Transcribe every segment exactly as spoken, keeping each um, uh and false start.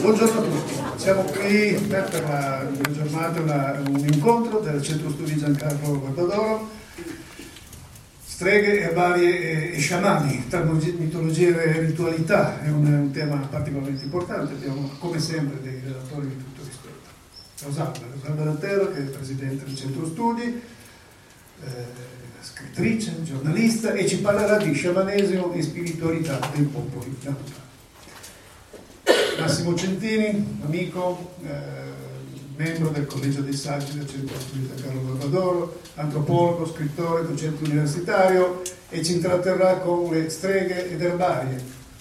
Buongiorno a tutti, siamo qui per la, una giornata, una, un incontro del Centro Studi Giancarlo Guardadoro, streghe, erbarie e, e sciamani, tra mitologia e ritualità, è un, un tema particolarmente importante, abbiamo come sempre dei relatori di tutto rispetto. Rosalba, Rosalba Lantero, che è presidente del Centro Studi, eh, scrittrice, giornalista, e ci parlerà di sciamanesimo e spiritualità dei popoli naturali. Massimo Centini, amico, eh, membro del Collegio dei Saggi del Centro Studi Giancarlo Guardadoro, antropologo, scrittore, docente universitario, e ci intratterrà con le streghe ed erbarie.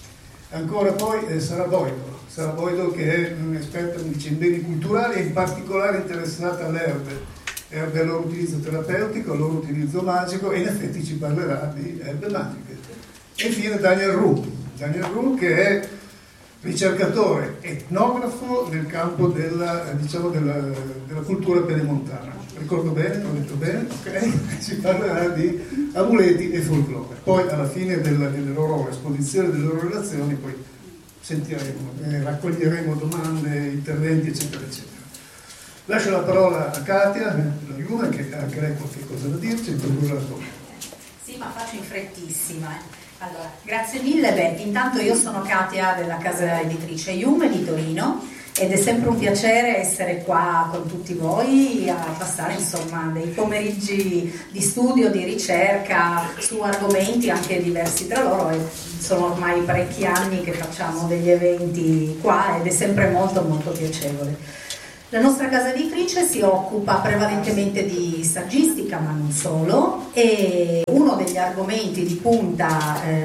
Ancora poi eh, Sara Boido, Sara Boido che è un'esperta in beni culturali e in particolare interessata alle erbe, erbe al loro utilizzo terapeutico, al loro utilizzo magico, e in effetti ci parlerà di erbe magiche. E infine Daniel Roux, Daniel Roux che è ricercatore, etnografo nel campo della, diciamo della, della cultura pedemontana. Ricordo bene? Ho detto bene? Ok? Si parlerà di amuleti e folklore. Poi alla fine della, delle loro esposizioni, delle loro relazioni, poi sentiremo, eh, raccoglieremo domande, interventi, eccetera, eccetera. Lascio la parola a Katia, la Iuna, che anche lei qualche cosa da dirci, introdurrà la tua. Sì, ma faccio in frettissima. Eh. Allora, grazie mille. Beh, intanto io sono Katia della casa editrice Iume di Torino ed è sempre un piacere essere qua con tutti voi a passare insomma dei pomeriggi di studio, di ricerca su argomenti anche diversi tra loro, e sono ormai parecchi anni che facciamo degli eventi qua ed è sempre molto molto piacevole. La nostra casa editrice si occupa prevalentemente di saggistica, ma non solo, e uno degli argomenti di punta eh,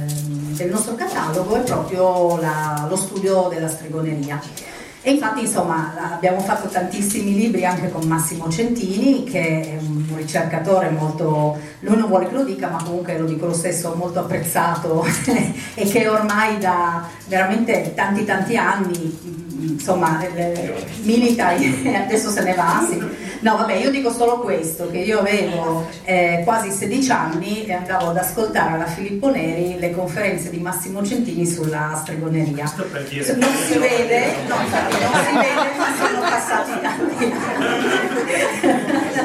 del nostro catalogo è proprio la, lo studio della stregoneria. E infatti insomma abbiamo fatto tantissimi libri anche con Massimo Centini, che è un ricercatore molto, lui non vuole che lo dica, ma comunque lo dico lo stesso, molto apprezzato e che ormai da veramente tanti tanti anni insomma eh, milita, adesso se ne va, sì. No vabbè, io dico solo questo, che io avevo eh, quasi sedici anni e andavo ad ascoltare alla Filippo Neri le conferenze di Massimo Centini sulla stregoneria. Non si vede, no, non si vede, ma sono passati tanti anni.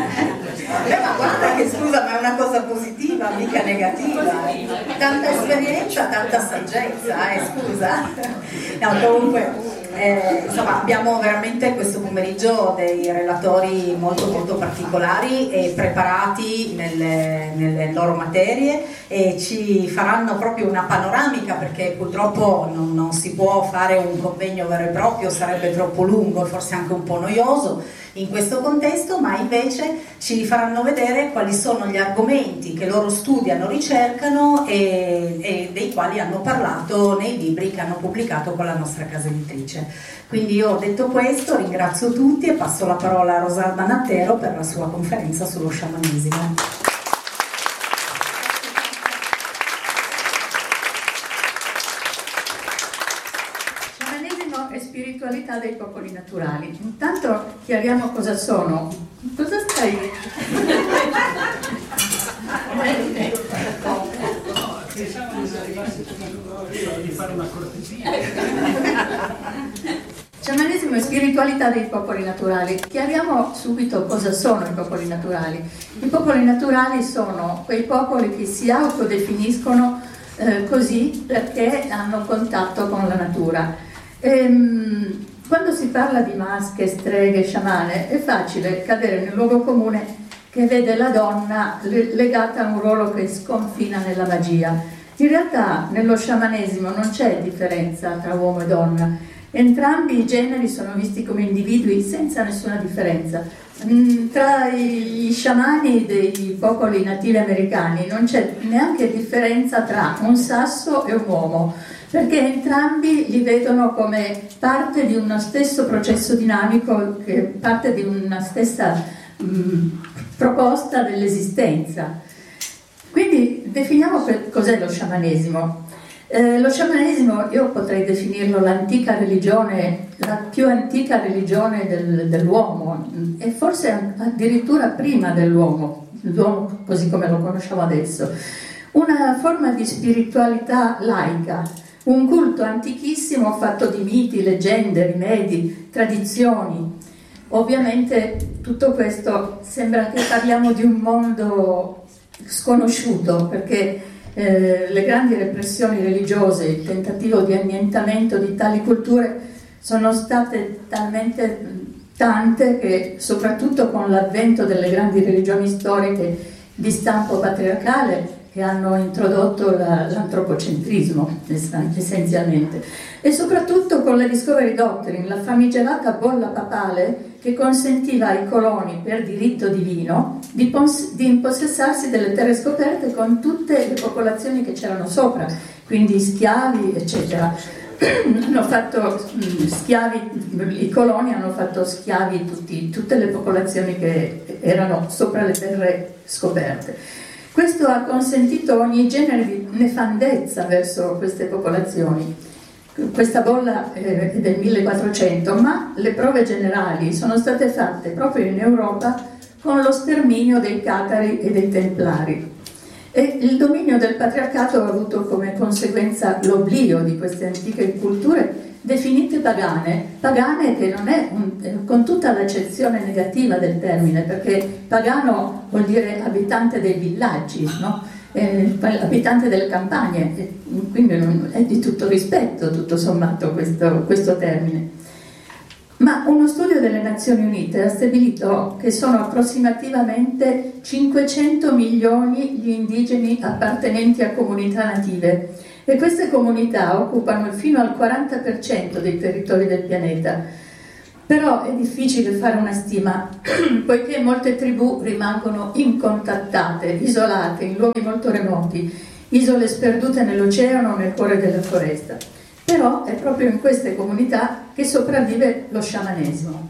Beh, ma guarda che scusa, ma è una cosa positiva, mica negativa. Tanta esperienza, tanta saggezza, eh, scusa. No, comunque Eh, insomma abbiamo veramente questo pomeriggio dei relatori molto molto particolari e preparati nelle, nelle loro materie, e ci faranno proprio una panoramica, perché purtroppo non, non si può fare un convegno vero e proprio, sarebbe troppo lungo e forse anche un po' noioso in questo contesto, ma invece ci faranno vedere quali sono gli argomenti che loro studiano, ricercano e, e dei quali hanno parlato nei libri che hanno pubblicato con la nostra casa editrice. Quindi io ho detto questo, ringrazio tutti e passo la parola a Rosalba Lantero per la sua conferenza sullo sciamanesimo. Sciamanesimo e spiritualità dei popoli naturali. Intanto chiariamo cosa sono. Cosa stai? Di fare una cortesia. Sciamanesimo e spiritualità dei popoli naturali. Chiariamo subito cosa sono i popoli naturali. I popoli naturali sono quei popoli che si autodefiniscono eh, così perché hanno contatto con la natura. Ehm, quando si parla di masche, streghe, sciamane, è facile cadere nel luogo comune che vede la donna legata a un ruolo che sconfina nella magia. In realtà nello sciamanesimo non c'è differenza tra uomo e donna, entrambi i generi sono visti come individui senza nessuna differenza. Tra gli sciamani dei popoli nativi americani non c'è neanche differenza tra un sasso e un uomo, perché entrambi li vedono come parte di uno stesso processo dinamico, che parte di una stessa mh, proposta dell'esistenza. Quindi definiamo cos'è lo sciamanesimo. Eh, lo sciamanesimo io potrei definirlo l'antica religione, la più antica religione del, dell'uomo, e forse addirittura prima dell'uomo, l'uomo così come lo conosciamo adesso. Una forma di spiritualità laica, un culto antichissimo fatto di miti, leggende, rimedi, tradizioni. Ovviamente tutto questo sembra che parliamo di un mondo sconosciuto, perché eh, le grandi repressioni religiose, il tentativo di annientamento di tali culture sono state talmente tante che, soprattutto con l'avvento delle grandi religioni storiche di stampo patriarcale, che hanno introdotto la, l'antropocentrismo essenzialmente, e soprattutto con la Discovery Doctrine, la famigerata bolla papale che consentiva ai coloni per diritto divino di, pos- di impossessarsi delle terre scoperte con tutte le popolazioni che c'erano sopra, quindi schiavi eccetera. Hanno fatto schiavi, i coloni hanno fatto schiavi tutti, tutte le popolazioni che erano sopra le terre scoperte. Questo ha consentito ogni genere di nefandezza verso queste popolazioni. Questa bolla è del millequattrocento, ma le prove generali sono state fatte proprio in Europa con lo sterminio dei catari e dei templari. E il dominio del patriarcato ha avuto come conseguenza l'oblio di queste antiche culture definite pagane, pagane che non è un, con tutta l'accezione negativa del termine, perché pagano vuol dire abitante dei villaggi, no? Eh, abitante delle campagne, e quindi non, è di tutto rispetto tutto sommato questo, questo termine. Ma uno studio delle Nazioni Unite ha stabilito che sono approssimativamente cinquecento milioni gli indigeni appartenenti a comunità native, e queste comunità occupano fino al quaranta per cento dei territori del pianeta. Però è difficile fare una stima, poiché molte tribù rimangono incontattate, isolate, in luoghi molto remoti, isole sperdute nell'oceano o nel cuore della foresta. Però è proprio in queste comunità che sopravvive lo sciamanesimo.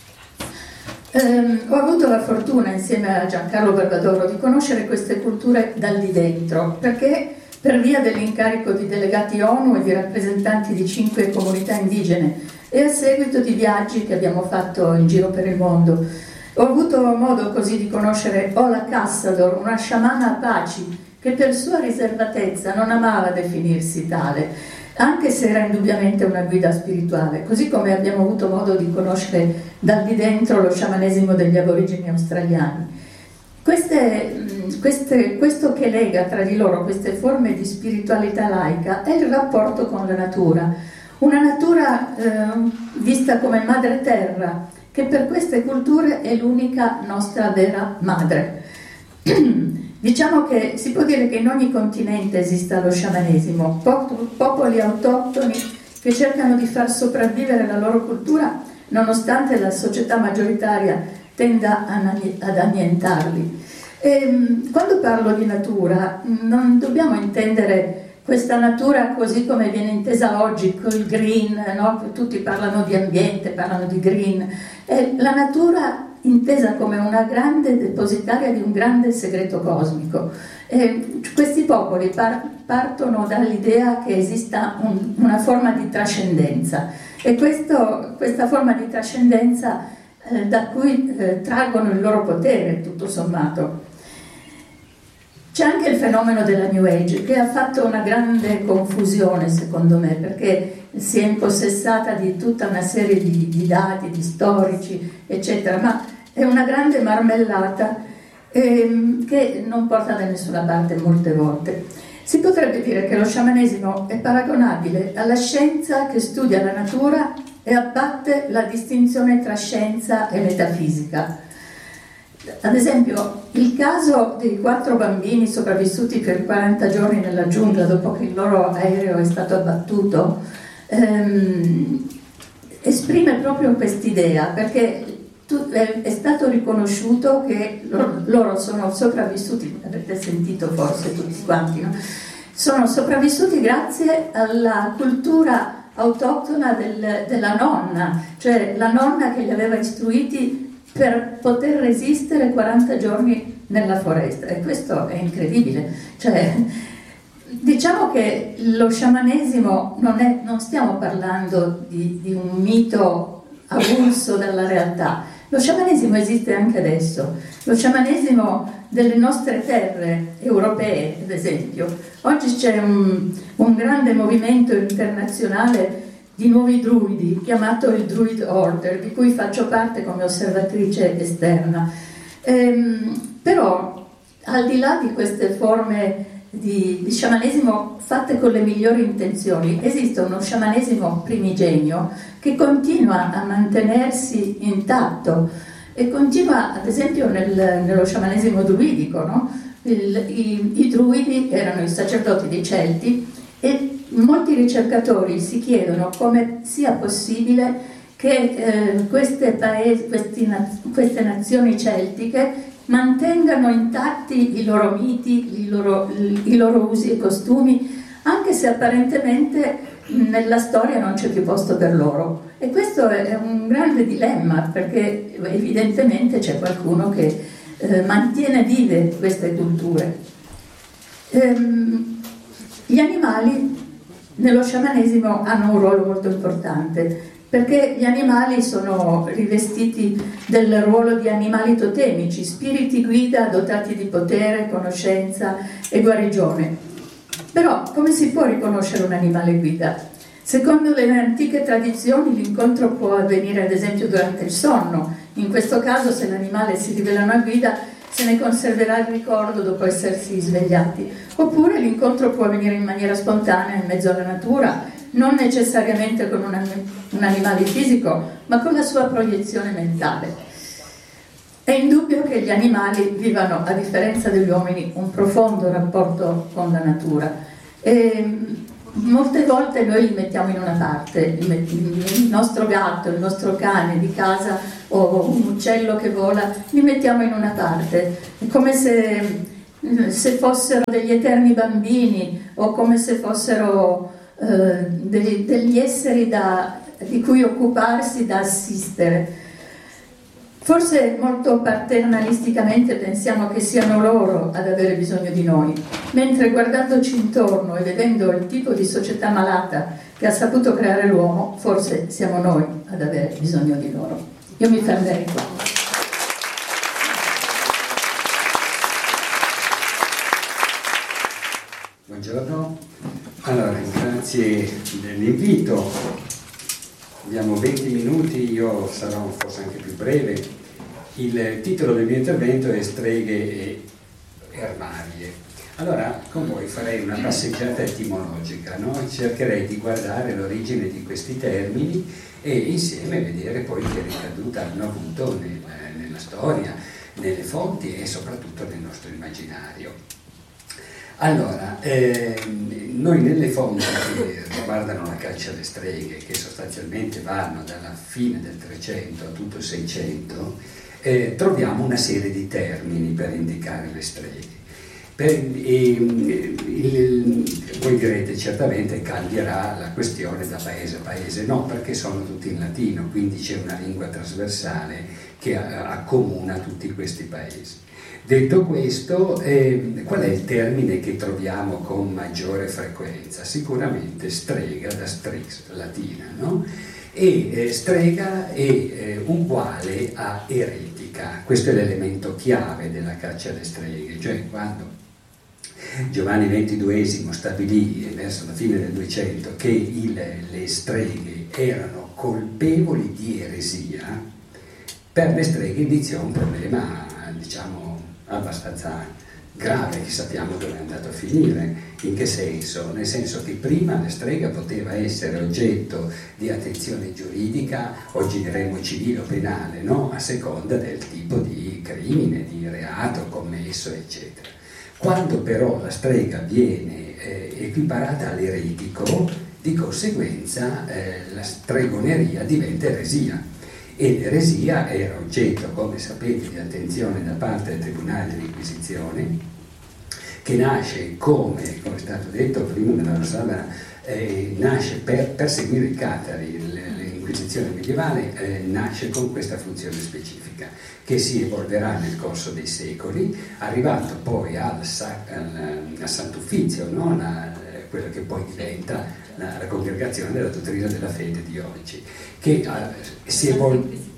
Eh, ho avuto la fortuna, insieme a Giancarlo Barbadoro, di conoscere queste culture dal di dentro, perché per via dell'incarico di delegati ONU e di rappresentanti di cinque comunità indigene e a seguito di viaggi che abbiamo fatto in giro per il mondo, ho avuto modo così di conoscere Ola Cassador, una sciamana Apache che per sua riservatezza non amava definirsi tale, anche se era indubbiamente una guida spirituale, così come abbiamo avuto modo di conoscere dal di dentro lo sciamanesimo degli aborigeni australiani. Queste, queste, questo che lega tra di loro queste forme di spiritualità laica è il rapporto con la natura, una natura eh, vista come madre terra, che per queste culture è l'unica nostra vera madre. Diciamo che si può dire che in ogni continente esista lo sciamanesimo, popoli autoctoni che cercano di far sopravvivere la loro cultura nonostante la società maggioritaria tenda ad annientarli. E, quando parlo di natura non dobbiamo intendere questa natura così come viene intesa oggi, con il green, no? Tutti parlano di ambiente, parlano di green. È la natura intesa come una grande depositaria di un grande segreto cosmico. E questi popoli par- partono dall'idea che esista un, una forma di trascendenza, e questo, questa forma di trascendenza eh, da cui eh, traggono il loro potere, tutto sommato. C'è anche il fenomeno della New Age, che ha fatto una grande confusione secondo me, perché si è impossessata di tutta una serie di, di dati, di storici, eccetera, ma è una grande marmellata ehm, che non porta da nessuna parte molte volte. Si potrebbe dire che lo sciamanesimo è paragonabile alla scienza che studia la natura e abbatte la distinzione tra scienza e metafisica. Ad esempio, il caso dei quattro bambini sopravvissuti per quaranta giorni nella giungla dopo che il loro aereo è stato abbattuto ehm, esprime proprio quest'idea, perché tu, è, è stato riconosciuto che loro, loro sono sopravvissuti, avete sentito forse tutti quanti, no? Sono sopravvissuti grazie alla cultura autoctona del, della nonna, cioè la nonna che li aveva istruiti per poter resistere quaranta giorni nella foresta, e questo è incredibile. Cioè, diciamo che lo sciamanesimo non è, non stiamo parlando di, di un mito avulso dalla realtà, Lo sciamanesimo esiste anche adesso, lo sciamanesimo delle nostre terre europee, ad esempio. Oggi c'è un, un grande movimento internazionale di nuovi druidi, chiamato il Druid Order, di cui faccio parte come osservatrice esterna. Ehm, però, al di là di queste forme di, di sciamanesimo fatte con le migliori intenzioni, esiste uno sciamanesimo primigenio che continua a mantenersi intatto e continua, ad esempio, nel, nello sciamanesimo druidico, no? Il, i, i druidi erano i sacerdoti dei Celti e molti ricercatori si chiedono come sia possibile che eh, queste, paesi, questi, queste nazioni celtiche mantengano intatti i loro miti, i loro, i loro usi e costumi, anche se apparentemente nella storia non c'è più posto per loro. E questo è un grande dilemma, perché evidentemente c'è qualcuno che eh, mantiene vive queste culture. Ehm, gli animali nello sciamanesimo hanno un ruolo molto importante, perché gli animali sono rivestiti del ruolo di animali totemici, spiriti guida dotati di potere, conoscenza e guarigione. Però come si può riconoscere un animale guida? Secondo le antiche tradizioni l'incontro può avvenire ad esempio durante il sonno. In questo caso, se l'animale si rivela una guida, se ne conserverà il ricordo dopo essersi svegliati. Oppure l'incontro può avvenire in maniera spontanea in mezzo alla natura, non necessariamente con un, un animale fisico, ma con la sua proiezione mentale. È indubbio che gli animali vivano, a differenza degli uomini, un profondo rapporto con la natura. E molte volte noi li mettiamo in una parte, il nostro gatto, il nostro cane di casa o un uccello che vola, li mettiamo in una parte. È come se, se fossero degli eterni bambini o come se fossero eh, degli, degli esseri da, di cui occuparsi, da assistere. Forse molto paternalisticamente pensiamo che siano loro ad avere bisogno di noi, mentre guardandoci intorno e vedendo il tipo di società malata che ha saputo creare l'uomo, forse siamo noi ad avere bisogno di loro. Io mi fermerei qua. Buongiorno, allora grazie dell'invito. Abbiamo venti minuti, io sarò forse anche più breve. Il titolo del mio intervento è Streghe e erbarie. Allora, con voi farei una passeggiata etimologica, no? Cercherei di guardare l'origine di questi termini e insieme vedere poi che ricaduta hanno avuto nel, nella storia, nelle fonti e soprattutto nel nostro immaginario. Allora, ehm, noi nelle fonti che riguardano la caccia alle streghe, che sostanzialmente vanno dalla fine del Trecento a tutto il Seicento, eh, troviamo una serie di termini per indicare le streghe. Per, e, il, voi direte certamente cambierà la questione da paese a paese, no, perché sono tutti in latino, quindi c'è una lingua trasversale che accomuna tutti questi paesi. Detto questo, eh, qual è il termine che troviamo con maggiore frequenza? Sicuramente strega, da strix, latina, no? E eh, strega è eh, uguale a eretica. Questo è l'elemento chiave della caccia alle streghe, cioè quando Giovanni ventiduesimo stabilì verso la fine del Duecento che il, le streghe erano colpevoli di eresia, per le streghe iniziò un problema, diciamo, abbastanza grave, che sappiamo dove è andato a finire. In che senso? Nel senso che prima la strega poteva essere oggetto di attenzione giuridica, oggi diremmo civile o penale, no? A seconda del tipo di crimine, di reato commesso, eccetera. Quando però la strega viene eh, equiparata all'eretico, di conseguenza eh, la stregoneria diventa eresia. E l'eresia era oggetto, come sapete, di attenzione da parte del Tribunale dell'Inquisizione, che nasce come, come è stato detto prima nella Rosana, eh, nasce per perseguire i catari. L'Inquisizione medievale eh, nasce con questa funzione specifica, che si evolverà nel corso dei secoli, arrivando poi al, al, al Sant'Uffizio, no? la, quello che poi diventa la, la congregazione della dottrina della fede di oggi, che uh, si evolve.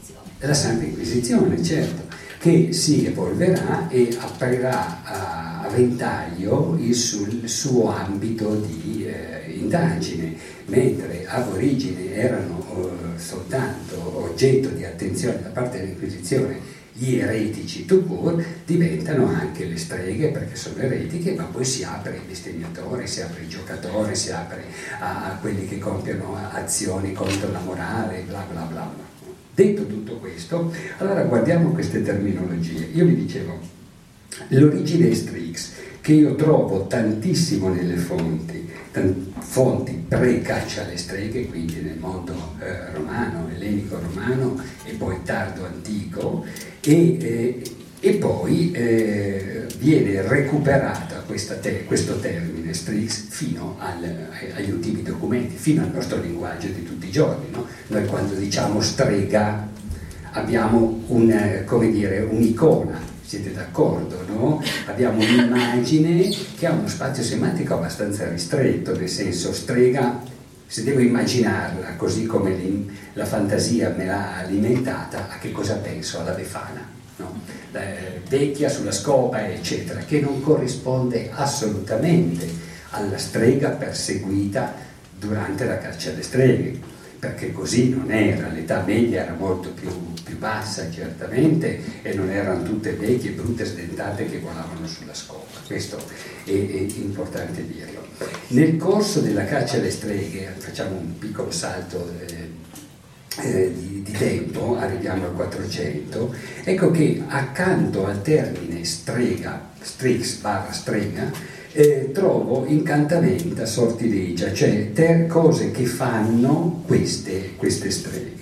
la Santa Inquisizione, certo, che si evolverà e aprirà a, a ventaglio il, su, il suo ambito di eh, indagine, mentre aborigine erano eh, soltanto oggetto di attenzione da parte dell'Inquisizione gli eretici tout court, diventano anche le streghe perché sono eretiche, ma poi si apre ai bestemmiatori, si apre ai giocatori, si apre a, a quelli che compiono azioni contro la morale, bla bla bla bla. Detto tutto questo, allora guardiamo queste terminologie. Io vi dicevo, l'origine Strix, che io trovo tantissimo nelle fonti, fonti pre-caccia alle streghe, quindi nel mondo eh, romano, ellenico-romano e poi tardo-antico, e, eh, e poi eh, viene recuperato questa te, questo termine Strix fino al, agli ultimi documenti, fino al nostro linguaggio di tutti i giorni, no? Noi quando diciamo strega abbiamo un, come dire, un'icona. Siete d'accordo, no? Abbiamo un'immagine che ha uno spazio semantico abbastanza ristretto, nel senso strega, se devo immaginarla così come la fantasia me l'ha alimentata, a che cosa penso? Alla Befana, no? La vecchia sulla scopa, eccetera, che non corrisponde assolutamente alla strega perseguita durante la caccia alle streghe, perché così non era, l'età media era molto più, più bassa certamente e non erano tutte vecchie, brutte, sdentate che volavano sulla scopa, questo è, è importante dirlo. Nel corso della caccia alle streghe, facciamo un piccolo salto eh, eh, di, di tempo, arriviamo al quattrocento, ecco che accanto al termine strega, strix barra strega, Eh, trovo incantamenta, sortileggia, cioè ter- cose che fanno queste, queste streghe.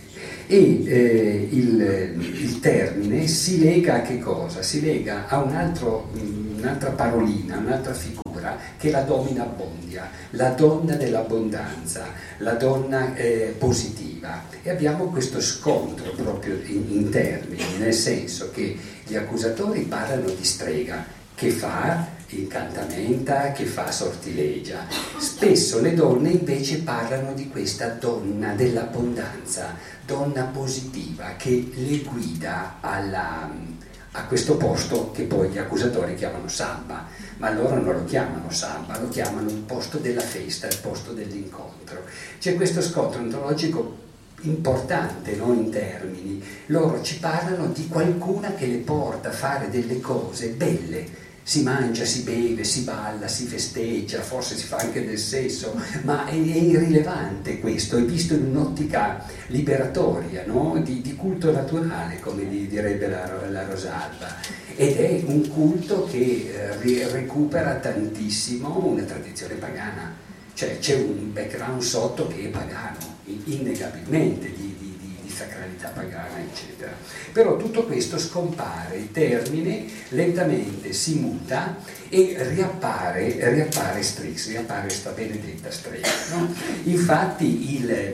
E eh, il, il termine si lega a che cosa? Si lega a un altro, un'altra parolina, un'altra figura che è la domina abbondia, la donna dell'abbondanza, la donna eh, positiva. E abbiamo questo scontro proprio in, in termini, nel senso che gli accusatori parlano di strega, che fa incantamenta, che fa sortileggia. Spesso le donne invece parlano di questa donna dell'abbondanza, donna positiva che le guida alla, a questo posto che poi gli accusatori chiamano sabba, ma loro non lo chiamano sabba, lo chiamano il posto della festa, il posto dell'incontro. C'è questo scontro ontologico importante, no? In termini. Loro ci parlano di qualcuna che le porta a fare delle cose belle. Si mangia, si beve, si balla, si festeggia, forse si fa anche del sesso, ma è, è irrilevante questo, è visto in un'ottica liberatoria, no? di, di culto naturale, come direbbe la, la Rosalba, ed è un culto che eh, recupera tantissimo una tradizione pagana, cioè c'è un background sotto che è pagano, innegabilmente, di, di, di sacralità pagana, eccetera. Però tutto questo scompare, il termine lentamente si muta e riappare, riappare Strix, riappare sta benedetta strega, no? Infatti il,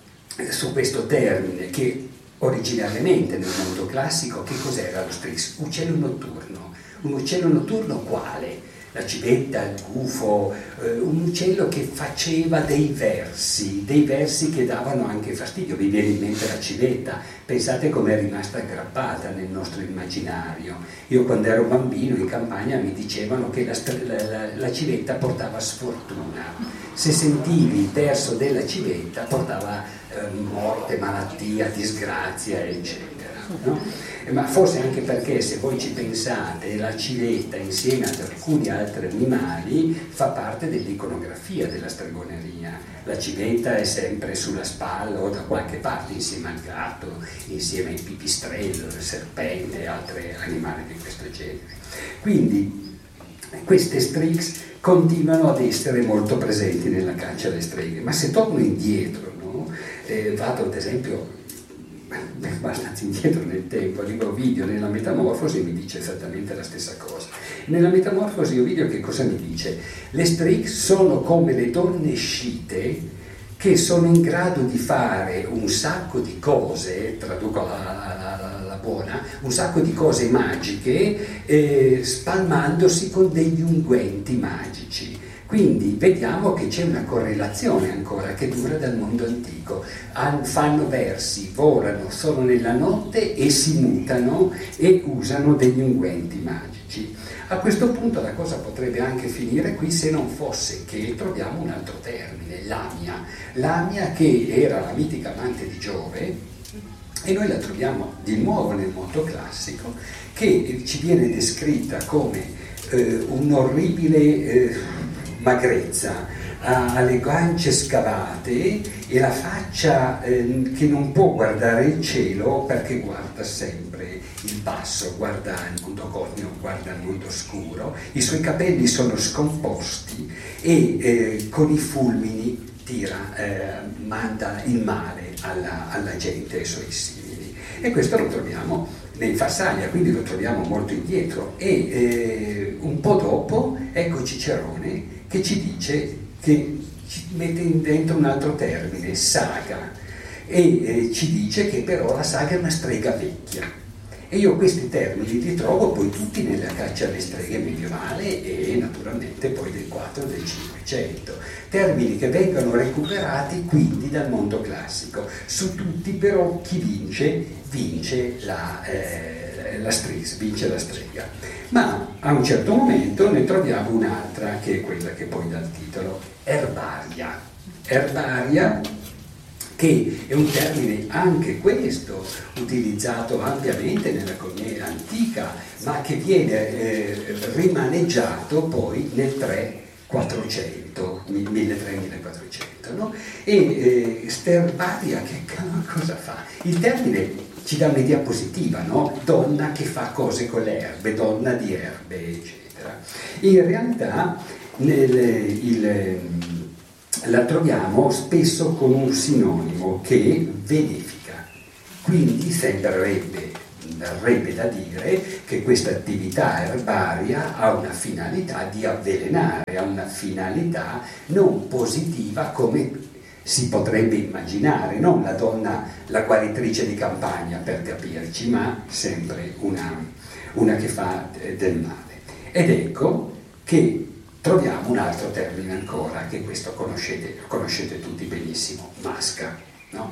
su questo termine, che originariamente nel mondo classico, che cos'era lo Strix? Uccello notturno. Un uccello notturno quale? La civetta, il gufo, eh, un uccello che faceva dei versi, dei versi che davano anche fastidio. Vi viene in mente la civetta, pensate com'è rimasta aggrappata nel nostro immaginario. Io quando ero bambino in campagna mi dicevano che la, la, la civetta portava sfortuna. Se sentivi il verso della civetta portava eh, morte, malattia, disgrazia, eccetera, no? Ma forse anche perché, se voi ci pensate, la civetta insieme ad alcuni altri animali fa parte dell'iconografia della stregoneria. La civetta è sempre sulla spalla o da qualche parte insieme al gatto, insieme al pipistrello, al serpente e altri animali di questo genere. Quindi queste Strix continuano ad essere molto presenti nella caccia alle streghe, ma se torno indietro, no? eh, vado ad esempio abbastanza indietro nel tempo, arrivo a Ovidio nella Metamorfosi e mi dice esattamente la stessa cosa. Nella Metamorfosi Ovidio che cosa mi dice? Le Strix sono come le donne scite che sono in grado di fare un sacco di cose, traduco la, la, la, la buona, un sacco di cose magiche, eh, spalmandosi con degli unguenti magici. Quindi vediamo che c'è una correlazione ancora che dura dal mondo antico. Fanno versi, volano, sono nella notte e si mutano e usano degli unguenti magici. A questo punto la cosa potrebbe anche finire qui se non fosse che troviamo un altro termine, Lamia. Lamia, che era la mitica amante di Giove, e noi la troviamo di nuovo nel mondo classico, che ci viene descritta come eh, un'orribile eh, magrezza, ha le guance scavate e la faccia eh, che non può guardare il cielo perché guarda sempre il basso, guarda il mondo cosmico, guarda il mondo scuro, i suoi capelli sono scomposti e eh, con i fulmini tira, eh, manda il male alla, alla gente e ai suoi simili. E questo lo troviamo nei Farsalia, quindi lo troviamo molto indietro. E eh, un po' dopo ecco Cicerone che ci dice, che ci mette dentro un altro termine, saga, e eh, ci dice che però la saga è una strega vecchia. E io questi termini li trovo poi tutti nella caccia alle streghe medievale e naturalmente poi del quattro e del cinquecento. Termini che vengono recuperati quindi dal mondo classico. Su tutti però chi vince, vince la, eh, la, strega, vince la strega. Ma a un certo momento ne troviamo un'altra che è quella che poi dà il titolo, Erbaria. Erbaria, che è un termine anche questo utilizzato ampiamente nella coniera antica, ma che viene eh, rimaneggiato poi nel tre quattrocento, milletrecento millequattrocento, no? E eh, Sterbaria che cosa fa? Il termine ci dà un'idea positiva, no? Donna che fa cose con le erbe, donna di erbe, eccetera. In realtà nel, il la troviamo spesso con un sinonimo che è benefica, quindi sembrerebbe, verrebbe da dire che questa attività erbaria ha una finalità di avvelenare, ha una finalità non positiva come si potrebbe immaginare, non la donna, la guaritrice di campagna per capirci, ma sempre una, una che fa del male. Ed ecco che troviamo un altro termine ancora, che questo conoscete, conoscete tutti benissimo, masca. No?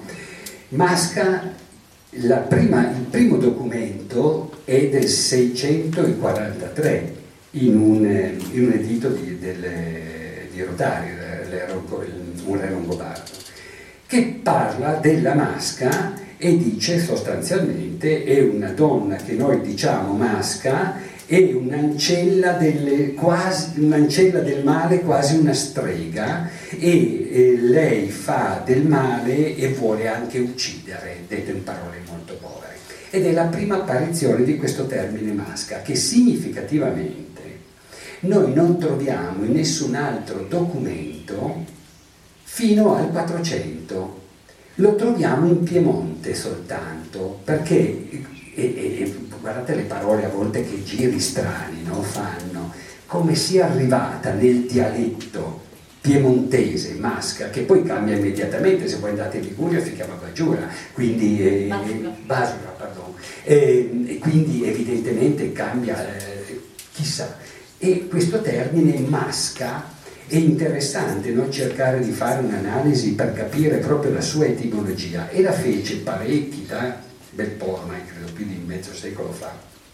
Masca, la prima, il primo documento è del seicentoquarantatré, in un, in un editto di, del, di Rotario, un re longobardo, che parla della masca e dice sostanzialmente è una donna che noi diciamo masca, è un'ancella, delle, quasi, un'ancella del male, quasi una strega, e eh, lei fa del male e vuole anche uccidere, detto in parole molto povere. Ed è la prima apparizione di questo termine masca, che significativamente noi non troviamo in nessun altro documento fino al quattrocento. Lo troviamo in Piemonte soltanto, perché E, e, guardate le parole a volte che giri strani, no? Fanno, come sia arrivata nel dialetto piemontese, masca, che poi cambia immediatamente, se voi andate in Liguria si chiama Baggiura, quindi eh, Basura, Basura pardon, e, e quindi evidentemente cambia, eh, chissà. E questo termine masca è interessante, no? Cercare di fare un'analisi per capire proprio la sua etimologia, e la fece parecchi, da bel po', ormai credo più di mezzo secolo fa,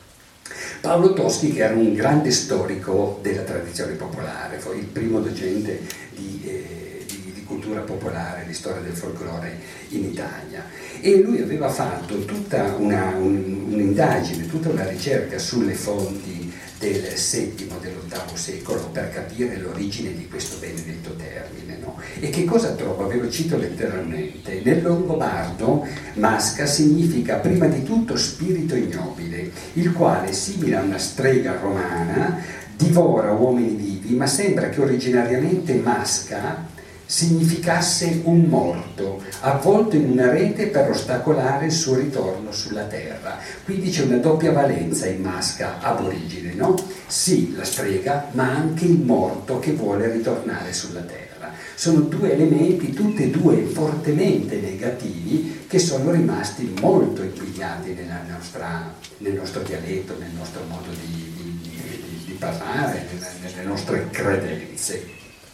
Paolo Toschi, che era un grande storico della tradizione popolare, fu il primo docente di, eh, di, di cultura popolare, di storia del folklore in Italia, e lui aveva fatto tutta una, un, un'indagine, tutta una ricerca sulle fonti del settimo e dell'ottavo secolo per capire l'origine di questo benedetto termine, no? E che cosa trova? Ve lo cito letteralmente. Nel longobardo masca significa prima di tutto spirito ignobile, il quale, simile a una strega romana, divora uomini vivi, ma sembra che originariamente masca significasse un morto, avvolto in una rete per ostacolare il suo ritorno sulla terra. Quindi c'è una doppia valenza in masca ab origine, no? Sì, la strega, ma anche il morto che vuole ritornare sulla terra. Sono due elementi, tutti e due fortemente negativi, che sono rimasti molto impigliati nella nostra, nel nostro dialetto, nel nostro modo di, di, di, di parlare, nelle, nelle nostre credenze.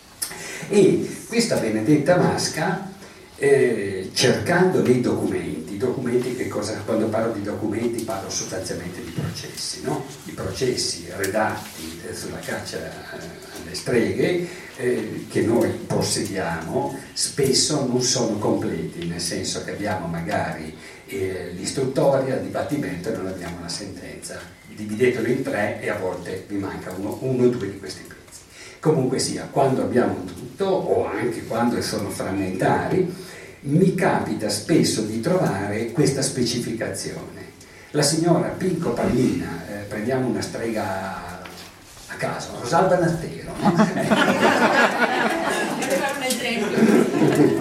E questa benedetta Masca, eh, cercando dei documenti, documenti che cosa, quando parlo di documenti parlo sostanzialmente di processi, no? I processi redatti sulla caccia alle streghe, eh, che noi possediamo, spesso non sono completi, nel senso che abbiamo magari eh, l'istruttoria, il dibattimento e non abbiamo la sentenza. Dividetelo in tre e a volte vi manca uno, uno o due di questi pezzi. Comunque sia, quando abbiamo tutto o anche quando sono frammentari, mi capita spesso di trovare questa specificazione. La signora Pinco Pallina, eh, prendiamo una strega a caso, Rosalba Nattero, no? un esempio.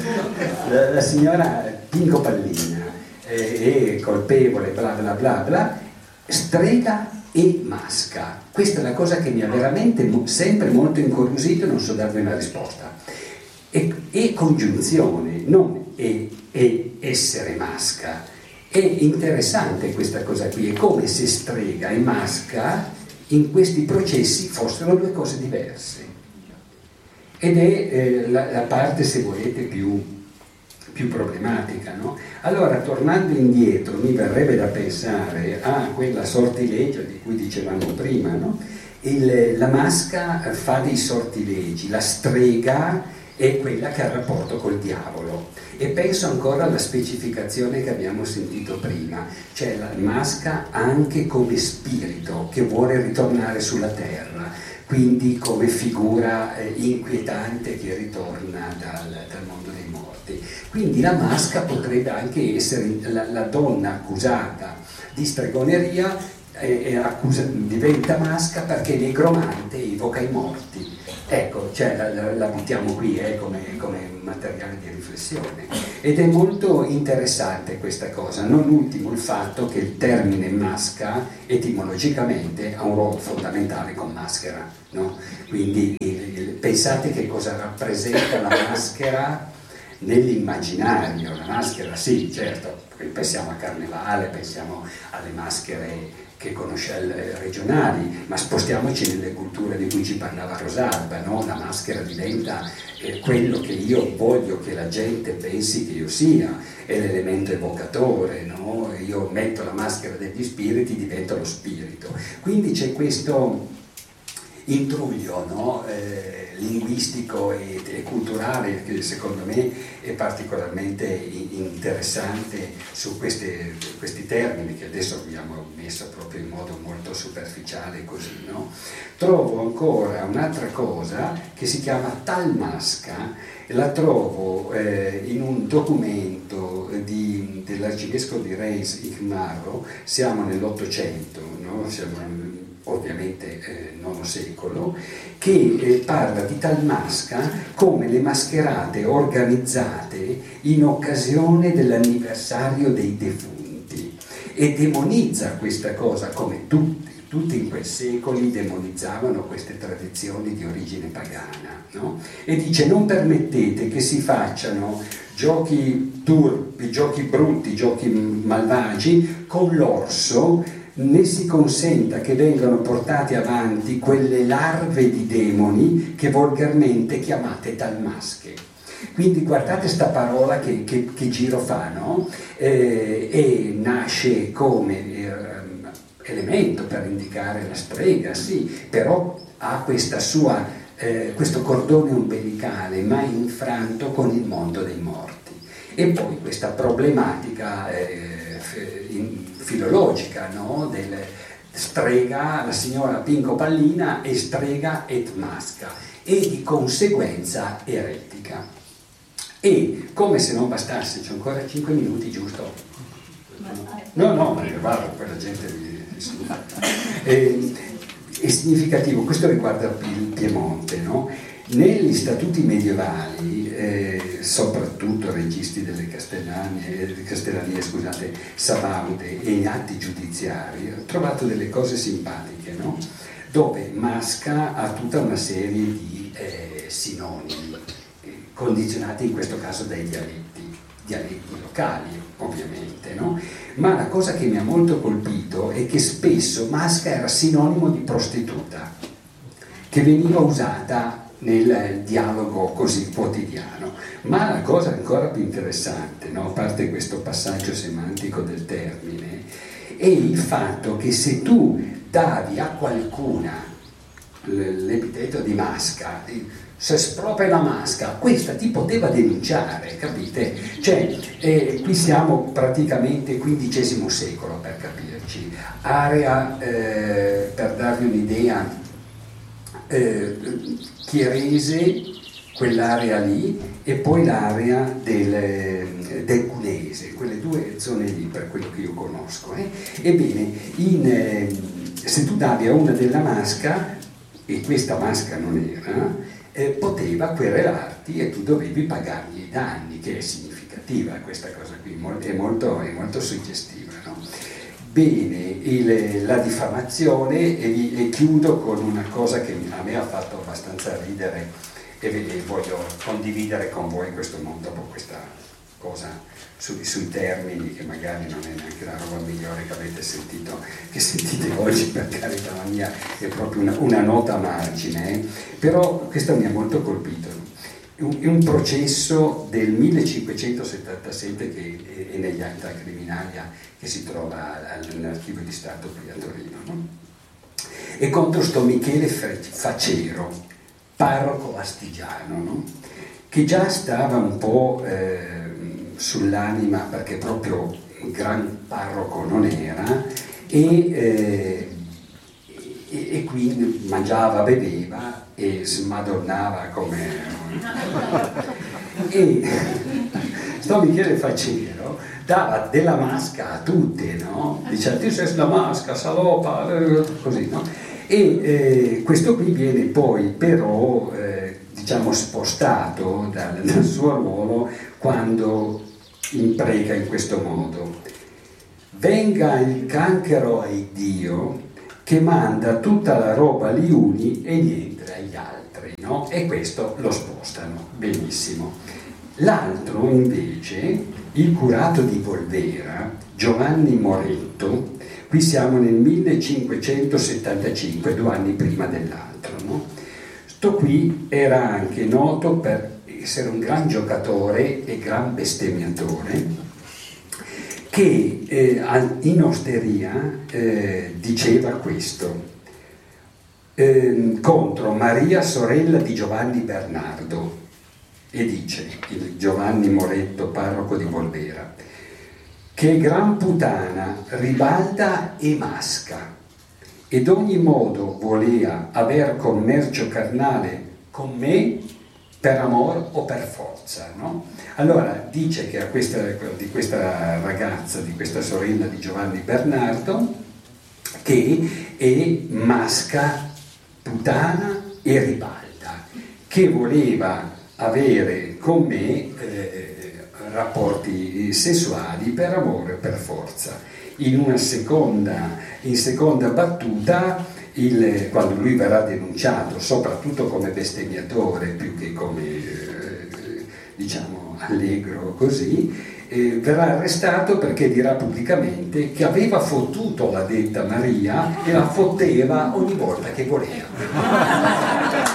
La, la signora Pinco Pallina eh, è colpevole, bla bla bla bla, strega e masca. Questa è la cosa che mi ha veramente mo- sempre molto incuriosito e non so darvi una risposta. E, e congiunzione, non e, e essere masca. È interessante questa cosa qui, è come se strega e masca in questi processi fossero due cose diverse. Ed è eh, la, la parte, se volete, più, più problematica, no? Allora, tornando indietro, mi verrebbe da pensare a quella sortilegio di cui dicevamo prima, no? Il, la masca fa dei sortilegi, la strega è quella che ha il rapporto col diavolo. E penso ancora alla specificazione che abbiamo sentito prima, cioè la masca anche come spirito che vuole ritornare sulla terra, quindi come figura eh, inquietante che ritorna dal, dal mondo dei morti. Quindi la masca potrebbe anche essere la, la donna accusata di stregoneria, eh, accusa, diventa masca perché negromante evoca i morti. Ecco, cioè la, la, la buttiamo qui eh, come, come materiale di riflessione. Ed è molto interessante questa cosa, non ultimo il fatto che il termine masca etimologicamente ha un ruolo fondamentale con maschera, no? Quindi il, il, pensate che cosa rappresenta la maschera nell'immaginario. La maschera, sì, certo, pensiamo a Carnevale, pensiamo alle maschere che conosce regionali, ma spostiamoci nelle culture di cui ci parlava Rosalba, no? La maschera diventa eh, quello che io voglio che la gente pensi che io sia, è l'elemento evocatore, no? Io metto la maschera degli spiriti, divento lo spirito. Quindi c'è questo intruglio, no? eh, linguistico e, e culturale che secondo me è particolarmente interessante su queste, questi termini che adesso abbiamo messo proprio in modo molto superficiale così, no? Trovo ancora un'altra cosa che si chiama talmasca, la trovo eh, in un documento di, dell'arcivescovo di Reims Igmaro, siamo nell'Ottocento, no? Siamo ovviamente eh, nono secolo, che eh, parla di talmasca come le mascherate organizzate in occasione dell'anniversario dei defunti e demonizza questa cosa come tutti, tutti in quei secoli demonizzavano queste tradizioni di origine pagana, no? E dice: non permettete che si facciano giochi turpi, giochi brutti, giochi malvagi con l'orso, né si consenta che vengano portate avanti quelle larve di demoni che volgarmente chiamate talmasche. Quindi guardate sta parola che, che, che giro fa, no? Eh, e nasce come eh, elemento per indicare la strega, sì, però ha questa sua, eh, questo cordone ombelicale mai infranto con il mondo dei morti. E poi questa problematica eh, in, filologica, no? Del strega, la signora Pinco Pallina è strega et masca e di conseguenza eretica. E come se non bastasse, c'ho ancora cinque minuti, giusto? No, no, ma vado, poi la gente mi... È, è significativo, questo riguarda il Piemonte, no? Negli statuti medievali, eh, soprattutto registri delle castellanie, castellanie, scusate, sabaude e in atti giudiziari, ho trovato delle cose simpatiche, no? Dove masca ha tutta una serie di eh, sinonimi, eh, condizionati in questo caso dai dialetti, dialetti locali, ovviamente, no? Ma la cosa che mi ha molto colpito è che spesso masca era sinonimo di prostituta, che veniva usata nel dialogo così quotidiano. Ma la cosa ancora più interessante, no? A parte questo passaggio semantico del termine, è il fatto che se tu davi a qualcuna l'epiteto di masca, se espropria la masca, questa ti poteva denunciare, capite? Cioè, eh, qui siamo praticamente quindicesimo secolo, per capirci, area, eh, per darvi un'idea, eh, Chierese, quell'area lì, e poi l'area del, del Cuneese, quelle due zone lì, per quello che io conosco. Eh? Ebbene, in, eh, se tu davi a una della masca, e questa masca non era, eh, poteva querelarti e tu dovevi pagargli i danni, che è significativa questa cosa qui, è molto, è molto suggestiva, no? Bene, il, la diffamazione, e, vi, e chiudo con una cosa che a me ha fatto abbastanza ridere e, e voglio condividere con voi questo mondo, dopo questa cosa su, sui termini, che magari non è neanche la roba migliore che avete sentito, che sentite oggi, per carità mia, è proprio una, una nota a margine, eh? Però questo mi ha molto colpito. È un, è un processo del millecinquecentosettantasette che è, è negli Acta Criminalia, che si trova nell'archivio di Stato qui a Torino, no? E contro sto Michele Facero, parroco astigiano, no? Che già stava un po' eh, sull'anima, perché proprio un gran parroco non era, e, eh, e, e quindi mangiava, beveva e smadonnava come... e sto Michele Facero dava della masca a tutte, no? Diceva, tu sei la masca, salopa, così, no? E eh, questo qui viene poi però eh, diciamo spostato dal, dal suo ruolo quando impreca in questo modo: venga il canchero ai Dio che manda tutta la roba agli uni e niente agli altri, no? E questo lo spostano benissimo. L'altro invece, il curato di Volvera, Giovanni Moretto, qui siamo nel millecinquecentosettantacinque, due anni prima dell'altro, no? Sto qui era anche noto per essere un gran giocatore e gran bestemmiatore, che eh, in osteria eh, diceva questo eh, contro Maria, sorella di Giovanni Bernardo, e dice il Giovanni Moretto, parroco di Volvera, che gran puttana, ribalta e masca, ed ogni modo volea aver commercio carnale con me per amor o per forza, no? Allora dice che a questa, di questa ragazza, di questa sorella di Giovanni Bernardo, che è masca, puttana e ribalta, che voleva avere con me eh, rapporti sessuali per amore o per forza. In una seconda, in seconda battuta, il, quando lui verrà denunciato, soprattutto come bestemmiatore più che come eh, diciamo allegro così, eh, verrà arrestato perché dirà pubblicamente che aveva fottuto la detta Maria e la fotteva ogni volta che voleva.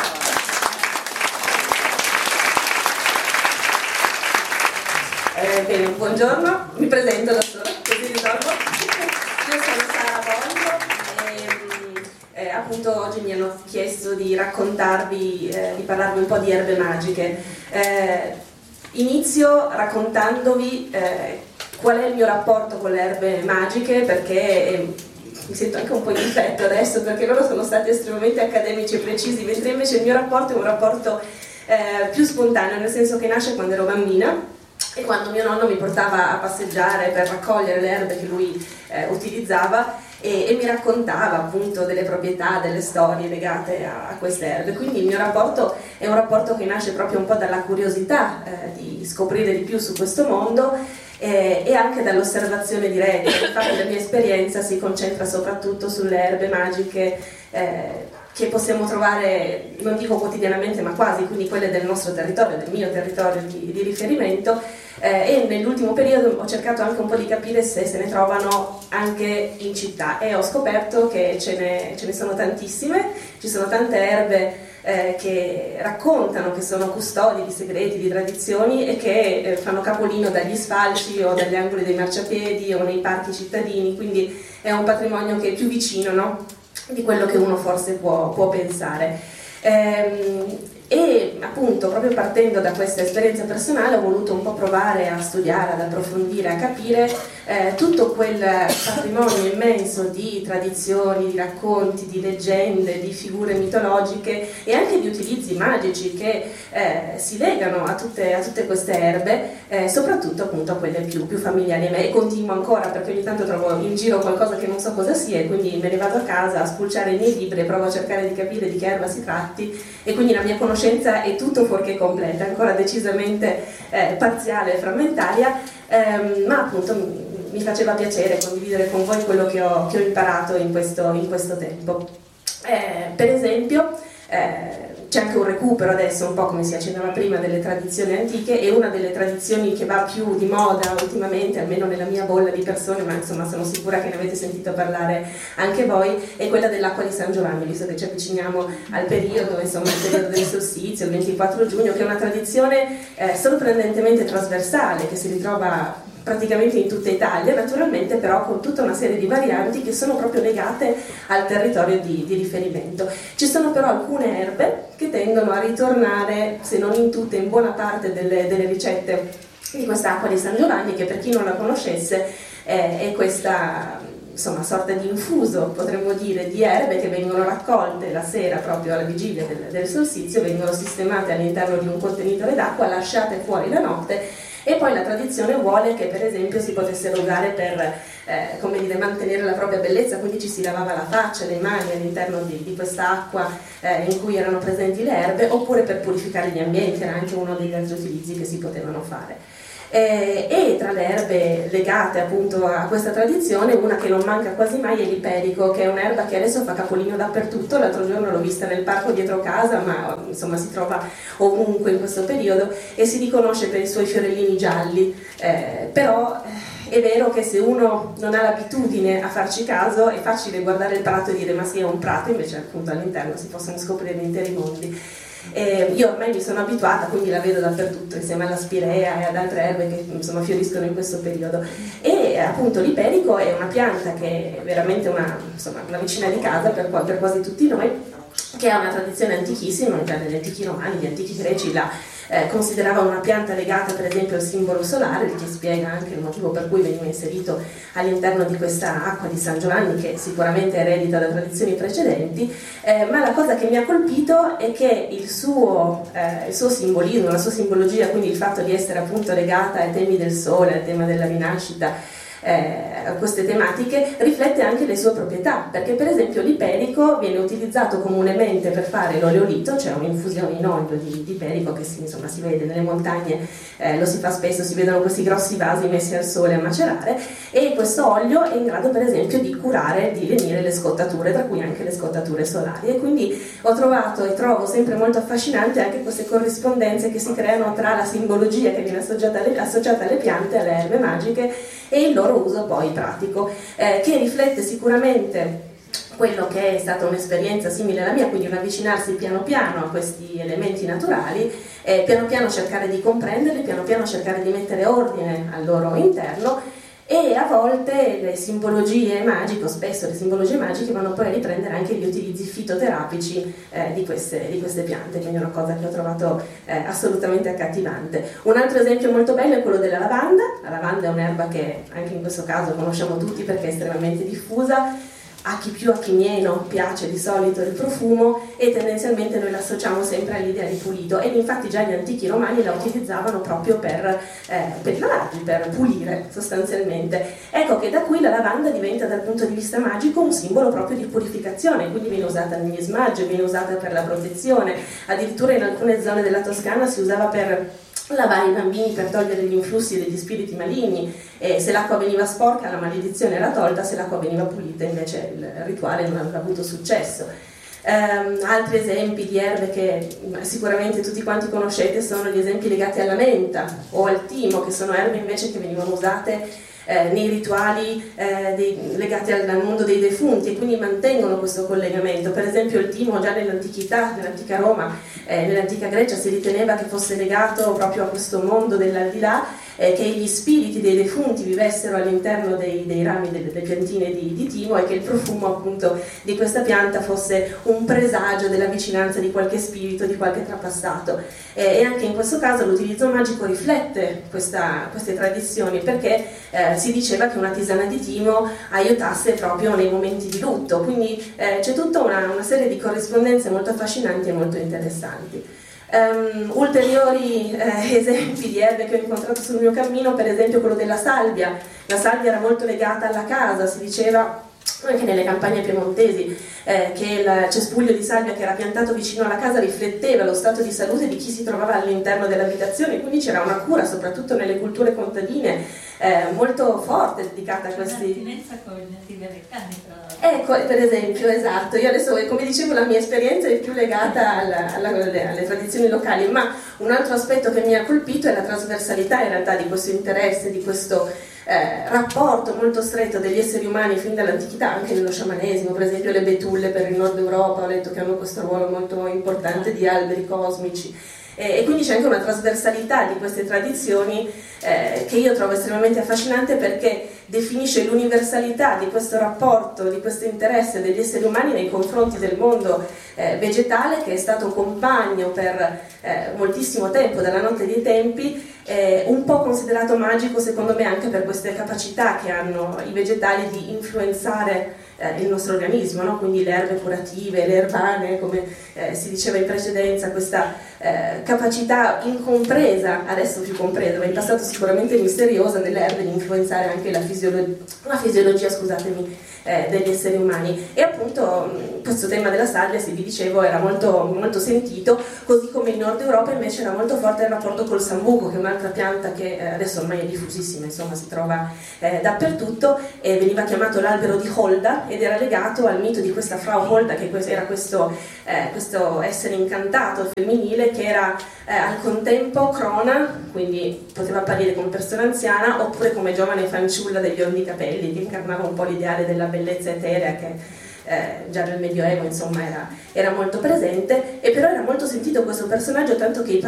Eh, bene, buongiorno, mi presento da sola, così risolvo. Io sono Sara Bondo e eh, appunto oggi mi hanno chiesto di raccontarvi, eh, di parlarvi un po' di erbe magiche. Eh, inizio raccontandovi eh, qual è il mio rapporto con le erbe magiche, perché eh, mi sento anche un po' in difetto adesso, perché loro sono stati estremamente accademici e precisi, mentre invece il mio rapporto è un rapporto eh, più spontaneo, nel senso che nasce quando ero bambina. E quando mio nonno mi portava a passeggiare per raccogliere le erbe che lui eh, utilizzava e, e mi raccontava appunto delle proprietà, delle storie legate a, a queste erbe. Quindi il mio rapporto è un rapporto che nasce proprio un po' dalla curiosità eh, di scoprire di più su questo mondo eh, e anche dall'osservazione diretta. Infatti la mia esperienza si concentra soprattutto sulle erbe magiche eh, che possiamo trovare, non dico quotidianamente, ma quasi, quindi quelle del nostro territorio, del mio territorio di, di riferimento, eh, e nell'ultimo periodo ho cercato anche un po' di capire se se ne trovano anche in città e ho scoperto che ce ne, ce ne sono tantissime, ci sono tante erbe eh, che raccontano, che sono custodi di segreti, di tradizioni e che eh, fanno capolino dagli sfalci o dagli angoli dei marciapiedi o nei parchi cittadini, quindi è un patrimonio che è più vicino, no? Di quello che uno forse può, può pensare. Ehm, e appunto proprio partendo da questa esperienza personale ho voluto un po' provare a studiare, ad approfondire, a capire eh, tutto quel patrimonio immenso di tradizioni, di racconti, di leggende, di figure mitologiche e anche di utilizzi magici che eh, si legano a tutte, a tutte queste erbe, eh, soprattutto appunto a quelle più, più familiari a me, e continuo ancora perché ogni tanto trovo in giro qualcosa che non so cosa sia e quindi me ne vado a casa a spulciare i miei libri e provo a cercare di capire di che erba si tratti, e quindi la mia conoscenza è tutto fuorché completa, ancora decisamente eh, parziale e frammentaria, ehm, ma appunto mi, mi faceva piacere condividere con voi quello che ho, che ho imparato in questo, in questo tempo. Eh, per esempio eh, c'è anche un recupero adesso, un po' come si accennava prima, delle tradizioni antiche, e una delle tradizioni che va più di moda ultimamente, almeno nella mia bolla di persone, ma insomma sono sicura che ne avete sentito parlare anche voi, è quella dell'acqua di San Giovanni, visto che ci avviciniamo al periodo, insomma il periodo del solstizio, il ventiquattro giugno, che è una tradizione eh, sorprendentemente trasversale, che si ritrova praticamente in tutta Italia, naturalmente però con tutta una serie di varianti che sono proprio legate al territorio di, di riferimento. Ci sono però alcune erbe che tendono a ritornare, se non in tutte, in buona parte delle, delle ricette di quest'acqua di San Giovanni, che per chi non la conoscesse eh, è questa insomma sorta di infuso, potremmo dire, di erbe che vengono raccolte la sera proprio alla vigilia del, del solstizio, vengono sistemate all'interno di un contenitore d'acqua, lasciate fuori la notte. E poi la tradizione vuole che per esempio si potessero usare per eh, come dire, mantenere la propria bellezza, quindi ci si lavava la faccia, le mani all'interno di, di questa acqua eh, in cui erano presenti le erbe, oppure per purificare gli ambienti, era anche uno degli altri utilizzi che si potevano fare. Eh, e tra le erbe legate appunto a questa tradizione, una che non manca quasi mai è l'iperico, che è un'erba che adesso fa capolino dappertutto. L'altro giorno l'ho vista nel parco dietro casa, ma insomma si trova ovunque in questo periodo e si riconosce per i suoi fiorellini gialli, eh, però eh, è vero che se uno non ha l'abitudine a farci caso è facile guardare il prato e dire ma sì, è un prato, invece appunto all'interno si possono scoprire interi mondi. Eh, io ormai mi sono abituata, quindi la vedo dappertutto insieme alla spirea e ad altre erbe che insomma fioriscono in questo periodo. E appunto l'iperico è una pianta che è veramente una, insomma, una vicina di casa per, per quasi tutti noi, che ha una tradizione antichissima. Già negli antichi romani, gli antichi greci la eh, consideravano una pianta legata per esempio al simbolo solare, che spiega anche il motivo per cui veniva inserito all'interno di questa acqua di San Giovanni, che sicuramente eredita da tradizioni precedenti, eh, ma la cosa che mi ha colpito è che il suo, eh, il suo simbolismo, la sua simbologia, quindi il fatto di essere appunto legata ai temi del sole, al tema della rinascita, Eh, a queste tematiche, riflette anche le sue proprietà, perché per esempio l'iperico viene utilizzato comunemente per fare l'oleolito, cioè un'infusione in olio di, di iperico che si, insomma, si vede nelle montagne, eh, lo si fa spesso, si vedono questi grossi vasi messi al sole a macerare, e questo olio è in grado per esempio di curare, di lenire le scottature, tra cui anche le scottature solari. E quindi ho trovato e trovo sempre molto affascinante anche queste corrispondenze che si creano tra la simbologia che viene associata alle, associata alle piante, alle erbe magiche, e il loro uso poi pratico, eh, che riflette sicuramente quello che è stata un'esperienza simile alla mia, quindi un avvicinarsi piano piano a questi elementi naturali, eh, piano piano cercare di comprenderli, piano piano cercare di mettere ordine al loro interno, e a volte le simbologie magiche, o spesso le simbologie magiche, vanno poi a riprendere anche gli utilizzi fitoterapici eh, di, queste, di queste piante, quindi è una cosa che ho trovato eh, assolutamente accattivante. Un altro esempio molto bello è quello della lavanda. La lavanda è un'erba che anche in questo caso conosciamo tutti perché è estremamente diffusa. A chi più, a chi meno piace di solito il profumo, e tendenzialmente noi l'associamo sempre all'idea di pulito, ed infatti già gli antichi romani la utilizzavano proprio per, eh, per i lavaggi, per pulire sostanzialmente. Ecco che da qui la lavanda diventa dal punto di vista magico un simbolo proprio di purificazione, quindi viene usata negli smaggi, viene usata per la protezione, addirittura in alcune zone della Toscana si usava per lavare i bambini, per togliere gli influssi degli spiriti maligni, e se l'acqua veniva sporca la maledizione era tolta, se l'acqua veniva pulita invece il rituale non aveva avuto successo. Um, altri esempi di erbe che sicuramente tutti quanti conoscete sono gli esempi legati alla menta o al timo, che sono erbe invece che venivano usate eh, nei rituali eh, dei, legati al, al mondo dei defunti, e quindi mantengono questo collegamento. Per esempio il timo già nell'antichità, nell'antica Roma, eh, nell'antica Grecia si riteneva che fosse legato proprio a questo mondo dell'aldilà, eh, che gli spiriti dei defunti vivessero all'interno dei, dei rami delle, delle piantine di, di timo, e che il profumo appunto di questa pianta fosse un presagio della vicinanza di qualche spirito, di qualche trapassato. Eh, e anche in questo caso l'utilizzo magico riflette questa, queste tradizioni, perché eh, si diceva che una tisana di timo aiutasse proprio nei momenti di lutto, quindi eh, c'è tutta una, una serie di corrispondenze molto affascinanti e molto interessanti. Um, ulteriori eh, esempi di erbe che ho incontrato sul mio cammino, per esempio quello della salvia. La salvia era molto legata alla casa, si diceva anche nelle campagne piemontesi eh, che il cespuglio di salvia che era piantato vicino alla casa rifletteva lo stato di salute di chi si trovava all'interno dell'abitazione, quindi c'era una cura, soprattutto nelle culture contadine, eh, molto forte dedicata a questi... Un'attinenza con i nativi americani, tra l'altro. Ecco, per esempio, esatto, io adesso, come dicevo, la mia esperienza è più legata alla, alla, alle, alle tradizioni locali, ma un altro aspetto che mi ha colpito è la trasversalità in realtà di questo interesse, di questo eh, rapporto molto stretto degli esseri umani fin dall'antichità, anche nello sciamanesimo. Per esempio le betulle per il nord Europa, ho letto che hanno questo ruolo molto importante di alberi cosmici. E quindi c'è anche una trasversalità di queste tradizioni eh, che io trovo estremamente affascinante, perché definisce l'universalità di questo rapporto, di questo interesse degli esseri umani nei confronti del mondo eh, vegetale, che è stato compagno per eh, moltissimo tempo, dalla notte dei tempi, eh, un po' considerato magico secondo me anche per queste capacità che hanno i vegetali di influenzare Eh, il nostro organismo, no? Quindi le erbe curative, le erbane, come eh, si diceva in precedenza, questa eh, capacità incompresa, adesso più compresa, ma in passato sicuramente misteriosa, delle erbe di influenzare anche la, fisiolo- la fisiologia scusatemi, eh, degli esseri umani. E appunto mh, questo tema della salvia, se vi dicevo, era molto, molto sentito, così come in Nord Europa invece era molto forte il rapporto col sambuco, che è un'altra pianta che eh, adesso ormai è diffusissima, insomma si trova eh, dappertutto, e veniva chiamato l'albero di Holda, ed era legato al mito di questa Frau Holda, che era questo, eh, questo essere incantato femminile che era eh, al contempo crona, quindi poteva apparire come persona anziana oppure come giovane fanciulla degli biondi capelli, che incarnava un po' l'ideale della bellezza eterea che eh, già nel Medioevo insomma era, era molto presente, e però era molto sentito questo personaggio, tanto che i